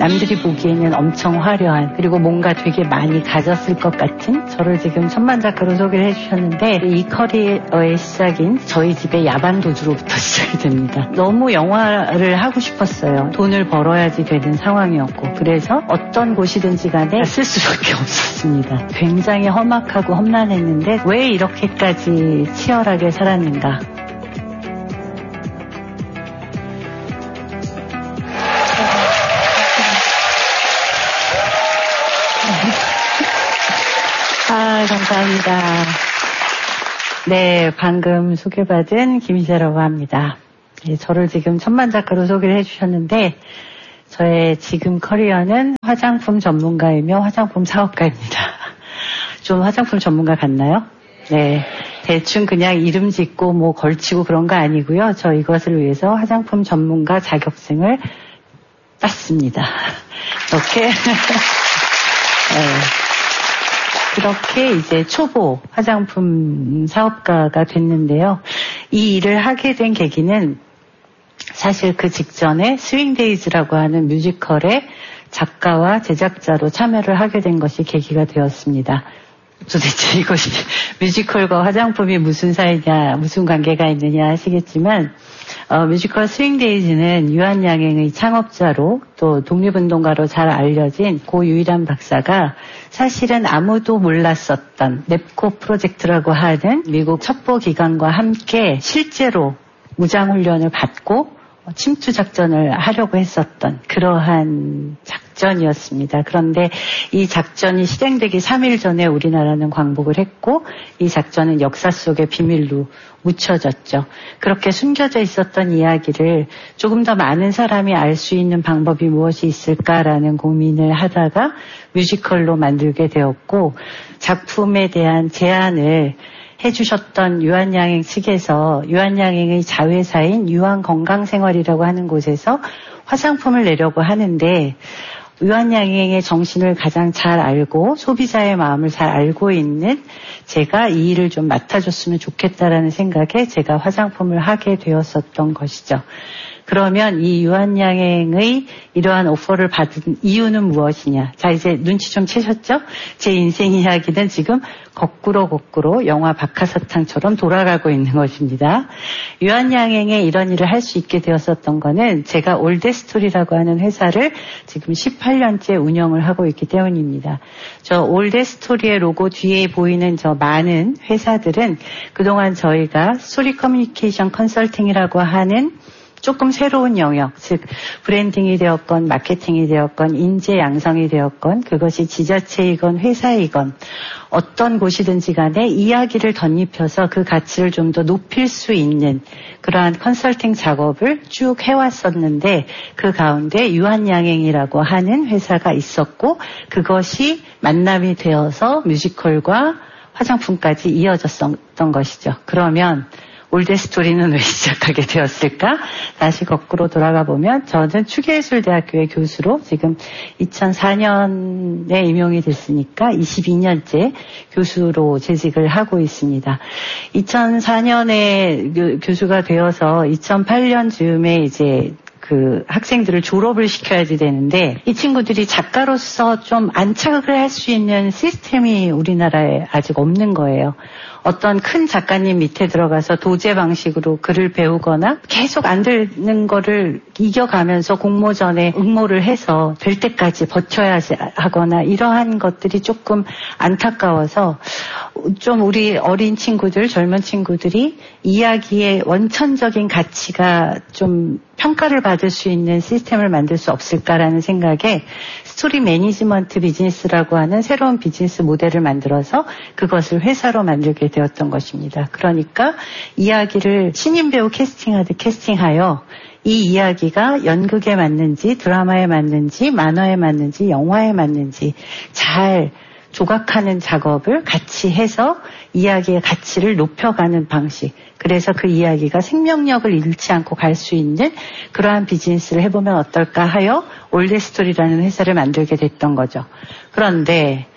남들이 보기에는 엄청 화려한 그리고 뭔가 되게 많이 가졌을 것 같은 저를 지금 천만 작가로 소개를 해주셨는데 이 커리어의 시작인 저희 집의 야반 도주로부터 시작이 됩니다. 너무 영화를 하고 싶었어요. 돈을 벌어야지 되는 상황이었고 그래서 어떤 곳이든지 간에 쓸 수밖에 없었습니다. 굉장히 험악하고 험난했는데 왜 이렇게까지 치열하게 살았는가. 감사합니다. 네, 방금 소개받은 김희재라고 합니다. 네, 저를 지금 천만 작가로 소개를 해주셨는데 저의 지금 커리어는 화장품 전문가이며 화장품 사업가입니다. 좀 화장품 전문가 같나요? 네, 대충 그냥 이름 짓고 뭐 걸치고 그런 거 아니고요. 저 이것을 위해서 화장품 전문가 자격증을 땄습니다. 이렇게 네. 그렇게 이제 초보 화장품 사업가가 됐는데요. 이 일을 하게 된 계기는 사실 그 직전에 스윙데이즈라고 하는 뮤지컬의 작가와 제작자로 참여를 하게 된 것이 계기가 되었습니다. 도대체 이것이 뮤지컬과 화장품이 무슨 사이냐, 무슨 관계가 있느냐 하시겠지만 뮤지컬 스윙데이즈는 유한양행의 창업자로 또 독립운동가로 잘 알려진 고 유일한 박사가 사실은 아무도 몰랐었던 넵코 프로젝트라고 하는 미국 첩보기관과 함께 실제로 무장훈련을 받고 침투 작전을 하려고 했었던 그러한 작전이었습니다. 그런데 이 작전이 실행되기 3일 전에 우리나라는 광복을 했고 이 작전은 역사 속의 비밀로 묻혀졌죠. 그렇게 숨겨져 있었던 이야기를 조금 더 많은 사람이 알 수 있는 방법이 무엇이 있을까라는 고민을 하다가 뮤지컬로 만들게 되었고 작품에 대한 제안을 해주셨던 유한양행 측에서 유한양행의 자회사인 유한건강생활이라고 하는 곳에서 화장품을 내려고 하는데 유한양행의 정신을 가장 잘 알고 소비자의 마음을 잘 알고 있는 제가 이 일을 좀 맡아줬으면 좋겠다라는 생각에 제가 화장품을 하게 되었었던 것이죠. 그러면 이 유한양행의 이러한 오퍼를 받은 이유는 무엇이냐. 자, 이제 눈치 좀 채셨죠? 제 인생 이야기는 지금 거꾸로 영화 박하사탕처럼 돌아가고 있는 것입니다. 유한양행에 이런 일을 할 수 있게 되었었던 거는 제가 올데스토리라고 하는 회사를 지금 18년째 운영을 하고 있기 때문입니다. 저 올데스토리의 로고 뒤에 보이는 저 많은 회사들은 그동안 저희가 스토리 커뮤니케이션 컨설팅이라고 하는 조금 새로운 영역, 즉 브랜딩이 되었건 마케팅이 되었건 인재 양성이 되었건 그것이 지자체이건 회사이건 어떤 곳이든지 간에 이야기를 덧입혀서 그 가치를 좀 더 높일 수 있는 그러한 컨설팅 작업을 쭉 해왔었는데 그 가운데 유한양행이라고 하는 회사가 있었고 그것이 만남이 되어서 뮤지컬과 화장품까지 이어졌던 것이죠. 그러면 올데스토리는 왜 시작하게 되었을까? 다시 거꾸로 돌아가 보면 저는 추계예술대학교의 교수로 지금 2004년에 임용이 됐으니까 22년째 교수로 재직을 하고 있습니다. 2004년에 교수가 되어서 2008년 즈음에 이제 그 학생들을 졸업을 시켜야지 되는데 이 친구들이 작가로서 좀 안착을 할 수 있는 시스템이 우리나라에 아직 없는 거예요. 어떤 큰 작가님 밑에 들어가서 도제 방식으로 글을 배우거나 계속 안 되는 거를 이겨가면서 공모전에 응모를 해서 될 때까지 버텨야 하거나 이러한 것들이 조금 안타까워서 좀 우리 어린 친구들, 젊은 친구들이 이야기의 원천적인 가치가 좀 평가를 받을 수 있는 시스템을 만들 수 없을까라는 생각에 스토리 매니지먼트 비즈니스라고 하는 새로운 비즈니스 모델을 만들어서 그것을 회사로 만들게 되었던 것입니다. 그러니까 이야기를 신인 배우 캐스팅하듯 캐스팅하여 이 이야기가 연극에 맞는지 드라마에 맞는지 만화에 맞는지 영화에 맞는지 잘 조각하는 작업을 같이 해서 이야기의 가치를 높여가는 방식. 그래서 그 이야기가 생명력을 잃지 않고 갈 수 있는 그러한 비즈니스를 해보면 어떨까 하여 올데스토리라는 회사를 만들게 됐던 거죠. 그런데